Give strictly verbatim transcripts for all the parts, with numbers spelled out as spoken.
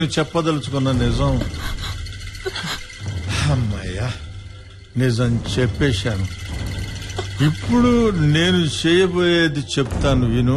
చెప్పదలుచుకున్న నిజం అమ్మయ్యా నిజం చెప్పేశాను. ఇప్పుడు నేను చేయబోయేది చెప్తాను విను.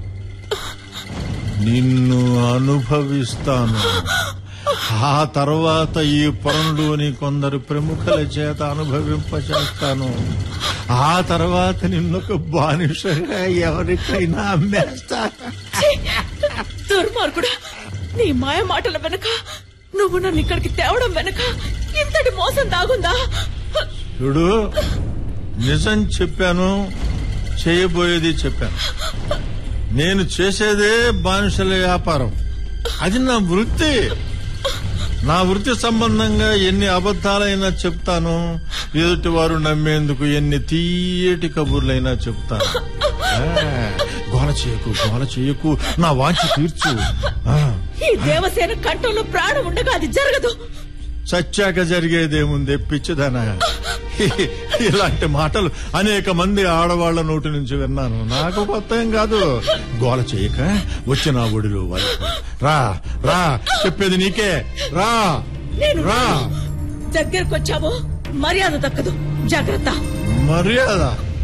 నిన్ను అనుభవిస్తాను. ఆ తర్వాత ఈ పొరంలోని కొందరు ప్రముఖుల చేత అనుభవింపచేస్తాను. ఆ తర్వాత నిన్నొక బానిసగా ఎవరికైనా అమ్మేస్తాను. దుర్మార్గుడా, నీ మాయ మాటల వెనక, నువ్వు నన్ను ఇక్కడికి తేవడం వెనక ఇంతటి మోసం దాగుందా? చూడు, నిజం చెప్పాను, చేయబోయేది చెప్పాను. నేను చేసేదే బానిసల వ్యాపారం. అది నా వృత్తి. నా వృత్తి సంబంధంగా ఎన్ని అబద్దాలైనా చెప్తాను. ఎదుటి వారు నమ్మేందుకు ఎన్ని తీయటి కబుర్లైనా చెప్తాను. గోల చేయకు, గోల చేయకు, నా వాంఛ తీర్చు. ఈ దేవసేన కంఠంలో ప్రాణం ఉండగా అది జరగదు. చచ్చాక జరిగేదేముంది పిచ్చిదనా? ఇలాంటి మాటలు అనేక మంది ఆడవాళ్ల నోటి నుంచి విన్నాను. నాకు కొత్త ఏం కాదు. గోల చేయక వచ్చి నా ఒడిలో వాలిపో. రా రా, చెప్పేది నీకే. రా రా. దగ్గరకొచ్చావో మర్యాద దక్కదు. జాగ్రత్త. మర్యాద?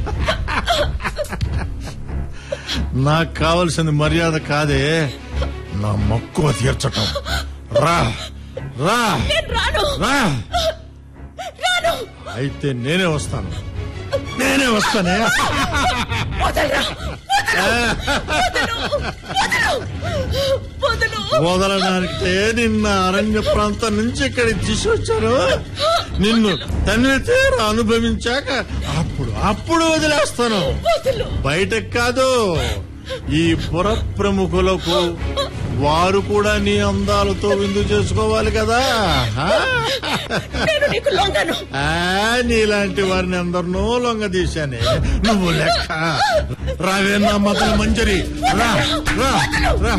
నాకు కావలసింది మర్యాద కాదే, నా మక్కువ తీర్చటం. రా రా రా. అయితే నేనే వస్తాను, నేనే వస్తానే. వదలడానికే నిన్న అరణ్య ప్రాంతం నుంచి ఇక్కడికి తీసుకొచ్చాను. నిన్ను తండ్రి తీర అనుభవించాక అప్పుడు అప్పుడు వదిలేస్తాను. బయటకు కాదు. ఈ పుర ప్రముఖులకు వారు కూడా నీ అందాలతో విందు చేసుకోవాలి కదా. నీలాంటి వారిని అందరినో లొంగ తీశానే. నువ్వు లెక్క. రావే నా మతల మంజరి. రా రా రా.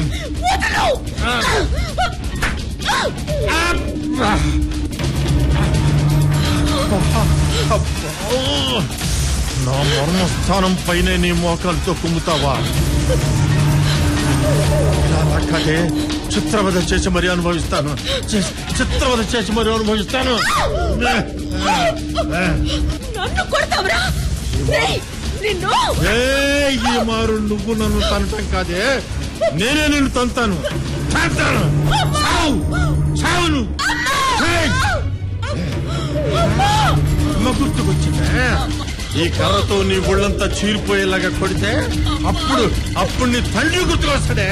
నా మర్మస్థానం పైన నీ మోకాలతో కుమ్ముతావా? కాదే, చిత్రవద చేసి మరీ అనుభవిస్తాను. చిత్రవద చేసి మరీ అనుభవిస్తాను. ఈ మారు నువ్వు నన్ను తనటం కాదే, నేనే నిన్ను తంతాను. చావును గుర్తుకొచ్చిందే. ఈ కర్రతో నీ ఒళ్ళంతా చీలిపోయేలాగా కొడితే అప్పుడు అప్పుడు నీ తండ్రి గుర్తుకొస్తాడే.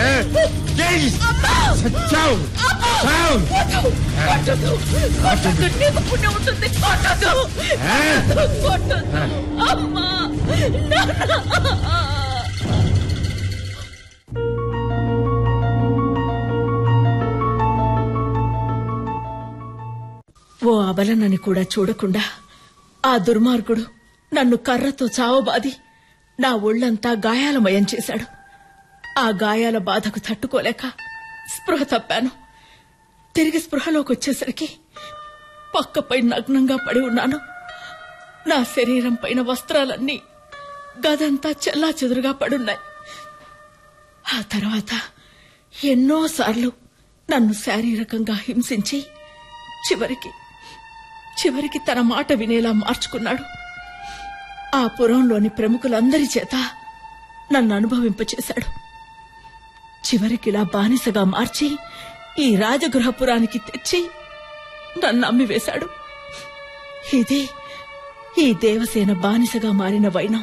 ఓ అబలనని కూడా చూడకుండా ఆ దుర్మార్గుడు నన్ను కర్రతో చావబాది నా ఒళ్లంతా గాయాలమయం చేశాడు. ఆ గాయాల బాధకు తట్టుకోలేక స్పృహ తప్పాను. తిరిగి స్పృహలోకి వచ్చేసరికి పక్కపై నగ్నంగా పడి ఉన్నాను. నా శరీరం పైన వస్త్రాలన్నీ గదంతా చెల్లా చెదురుగా పడున్నాయి. ఆ తర్వాత ఎన్నోసార్లు నన్ను శారీరకంగా హింసించి చివరికి చివరికి తన మాట వినేలా మార్చుకున్నాడు. ఆ పురంలోని ప్రముఖులందరి చేత నన్ను అనుభవింపచేశాడు. చివరికిలా బానిసగా మార్చి ఈ రాజగృహపురానికి తెచ్చి నన్ను అమ్మివేశాడు. ఇదే ఈ దేవసేన బానిసగా మారిన వైనం.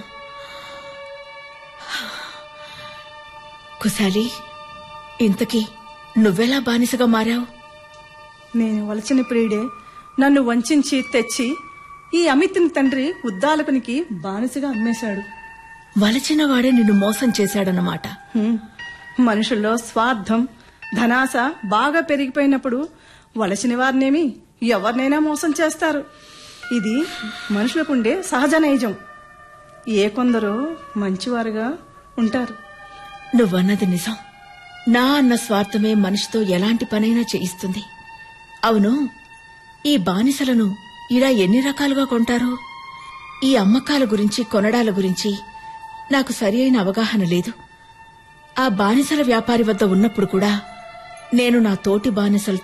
కుశాలి, ఇంతకీ నువ్వెలా బానిసగా మారావు? నేను వలచిన ప్రియుడే నన్ను వంచి తెచ్చి ఈ అమిత్ని తండ్రి ఉద్దాలకునికి బానిసగా అమ్మేశాడు. వలచిన వాడే నిన్ను మోసం చేశాడన్నమాట. మనుషుల్లో స్వార్థం, ధనాశ బాగా పెరిగిపోయినప్పుడు వలసిన వారినేమి ఎవరినైనా మోసం చేస్తారు. ఇది మనుషులకుండే సహజ నైజం. ఏ కొందరు మంచివారుగా ఉంటారు. నువ్వన్నది నిజం. నా అన్న స్వార్థమే మనిషితో ఎలాంటి పనైనా చేయిస్తుంది. అవును, ఈ బానిసలను ఇలా ఎన్ని రకాలుగా కొంటారు? ఈ అమ్మకాల గురించి కొనడాల గురించి నాకు సరి అయిన అవగాహన లేదు. ఆ బానిసల వ్యాపారి వద్ద ఉన్నప్పుడు కూడా నేను నా తోటి బానిసలతో